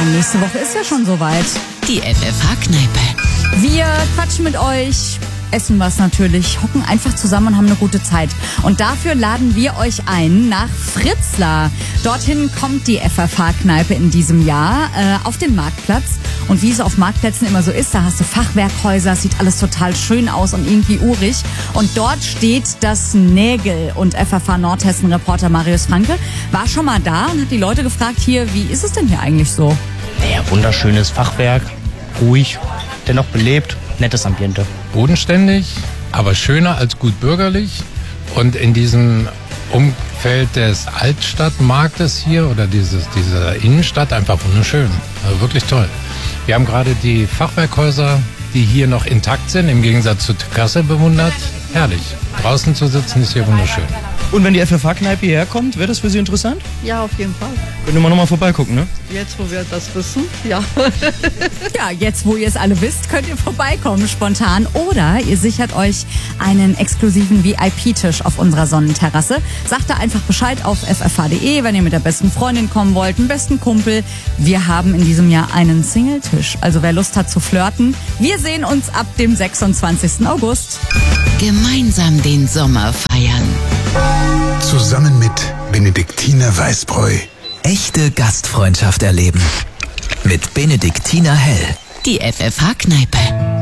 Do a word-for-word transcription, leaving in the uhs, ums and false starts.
nächste Woche ist ja schon soweit. Die F F H-Kneipe. Wir quatschen mit euch, essen was natürlich, hocken einfach zusammen und haben eine gute Zeit. Und dafür laden wir euch ein nach Fritzlar. Dorthin kommt die F F H-Kneipe in diesem Jahr äh, auf den Marktplatz. Und wie es auf Marktplätzen immer so ist, da hast du Fachwerkhäuser, sieht alles total schön aus und irgendwie urig. Und dort steht das Nägel. Und F F H Nordhessen-Reporter Marius Franke war schon mal da und hat die Leute gefragt, hier, wie ist es denn hier eigentlich so? Naja, wunderschönes Fachwerk, ruhig, dennoch belebt, nettes Ambiente. Bodenständig, aber schöner als gut bürgerlich. Und in diesem Umfeld des Altstadtmarktes hier oder dieses, dieser Innenstadt einfach wunderschön. Also wirklich toll. Wir haben gerade die Fachwerkhäuser, die hier noch intakt sind, im Gegensatz zu Kassel bewundert. Herrlich. Draußen zu sitzen ist hier wunderschön. Und wenn die F F H-Kneipe hierher kommt, wäre das für Sie interessant? Ja, auf jeden Fall. Können wir nochmal vorbeigucken, ne? Jetzt, wo wir das wissen, ja. Ja, jetzt, wo ihr es alle wisst, könnt ihr vorbeikommen spontan. Oder ihr sichert euch einen exklusiven V I P-Tisch auf unserer Sonnenterrasse. Sagt da einfach Bescheid auf f f h punkt d e, wenn ihr mit der besten Freundin kommen wollt, einen besten Kumpel. Wir haben in diesem Jahr einen Singletisch. Also wer Lust hat zu flirten, wir sehen uns ab dem sechsundzwanzigsten August. Gemeinsam den Sommer feiern. Zusammen mit Benediktiner Weißbräu. Echte Gastfreundschaft erleben. Mit Benediktiner Hell. Die F F H-Kneipe.